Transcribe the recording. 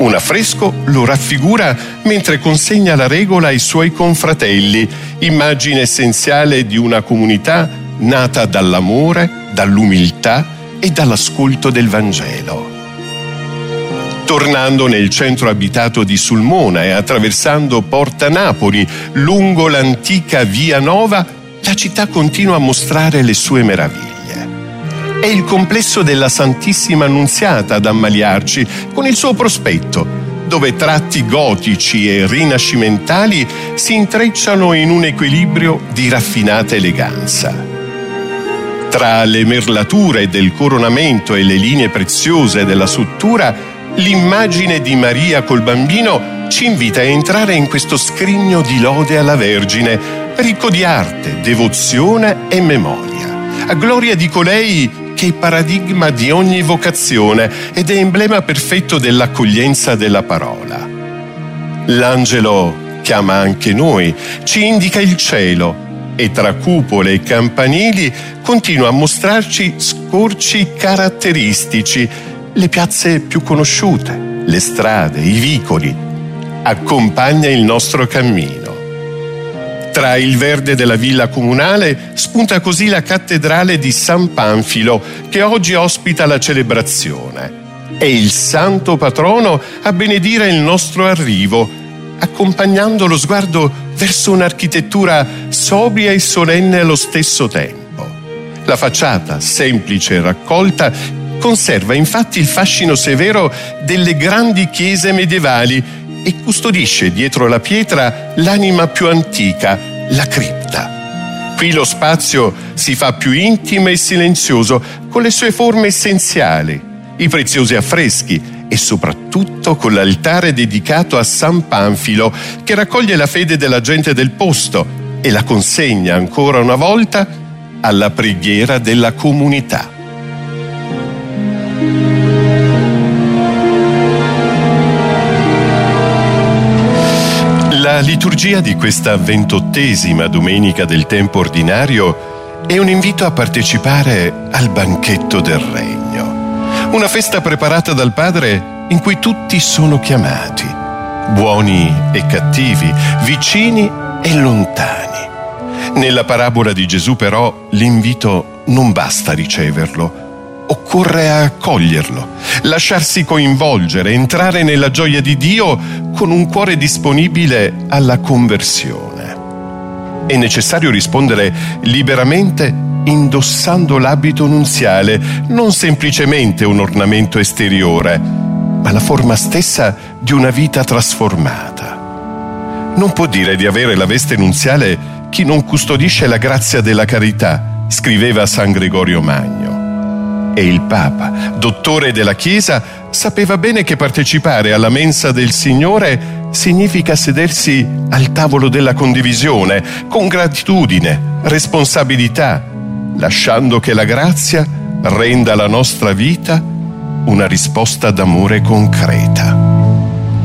Un affresco lo raffigura mentre consegna la regola ai suoi confratelli, immagine essenziale di una comunità nata dall'amore, dall'umiltà e dall'ascolto del Vangelo. Tornando nel centro abitato di Sulmona e attraversando Porta Napoli, lungo l'antica Via Nova, la città continua a mostrare le sue meraviglie. È il complesso della Santissima Annunziata ad ammaliarci, con il suo prospetto, dove tratti gotici e rinascimentali si intrecciano in un equilibrio di raffinata eleganza. Tra le merlature del coronamento e le linee preziose della struttura, l'immagine di Maria col bambino ci invita a entrare in questo scrigno di lode alla Vergine, ricco di arte, devozione e memoria, a gloria di colei che è paradigma di ogni vocazione ed è emblema perfetto dell'accoglienza della parola. L'angelo chiama anche noi, ci indica il cielo e tra cupole e campanili continua a mostrarci scorci caratteristici, le piazze più conosciute, le strade, i vicoli. Accompagna il nostro cammino. Tra il verde della villa comunale spunta così la cattedrale di San Panfilo, che oggi ospita la celebrazione. È il santo patrono a benedire il nostro arrivo, accompagnando lo sguardo verso un'architettura sobria e solenne allo stesso tempo. La facciata, semplice e raccolta, conserva infatti il fascino severo delle grandi chiese medievali e custodisce dietro la pietra l'anima più antica, la cripta. Qui lo spazio si fa più intimo e silenzioso, con le sue forme essenziali, i preziosi affreschi e soprattutto con l'altare dedicato a San Panfilo, che raccoglie la fede della gente del posto e la consegna ancora una volta alla preghiera della comunità. La liturgia di questa 28ª domenica del tempo ordinario è un invito a partecipare al banchetto del Regno, una festa preparata dal Padre in cui tutti sono chiamati, buoni e cattivi, vicini e lontani. Nella parabola di Gesù però l'invito non basta riceverlo, occorre accoglierlo, lasciarsi coinvolgere, entrare nella gioia di Dio con un cuore disponibile alla conversione. È necessario rispondere liberamente indossando l'abito nunziale, non semplicemente un ornamento esteriore, ma la forma stessa di una vita trasformata. Non può dire di avere la veste nunziale chi non custodisce la grazia della carità, scriveva San Gregorio Magno. E il Papa, dottore della Chiesa, sapeva bene che partecipare alla mensa del Signore significa sedersi al tavolo della condivisione, con gratitudine, responsabilità, lasciando che la grazia renda la nostra vita una risposta d'amore concreta.